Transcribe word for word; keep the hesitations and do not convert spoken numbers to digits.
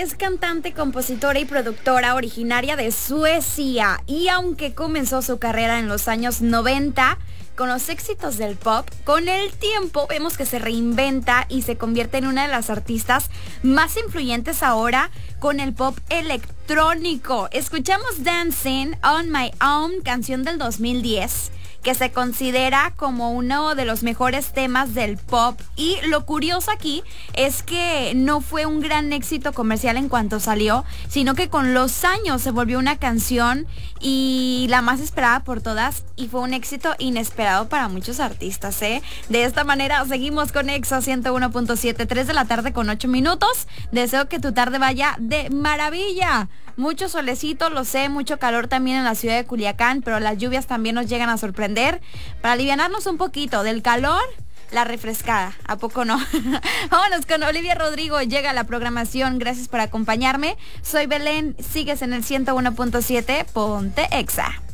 es cantante, compositora y productora originaria de Suecia, y aunque comenzó su carrera en los años noventa con los éxitos del pop, con el tiempo vemos que se reinventa y se convierte en una de las artistas más influyentes ahora con el pop electrónico. Escuchamos Dancing on My Own, canción del dos mil diez, que se considera como uno de los mejores temas del pop, y lo curioso aquí es que no fue un gran éxito comercial en cuanto salió, sino que con los años se volvió una canción y la más esperada por todas, y fue un éxito inesperado para muchos artistas, ¿eh? De esta manera seguimos con Exa ciento uno punto siete, tres de la tarde con ocho minutos. Deseo que tu tarde vaya de maravilla. Mucho solecito, lo sé, mucho calor también en la ciudad de Culiacán, pero las lluvias también nos llegan a sorprender. Para alivianarnos un poquito del calor, la refrescada, ¿a poco no? Vámonos con Olivia Rodrigo, llega a la programación, gracias por acompañarme. Soy Belén, sigues en el ciento uno punto siete, ponte Exa.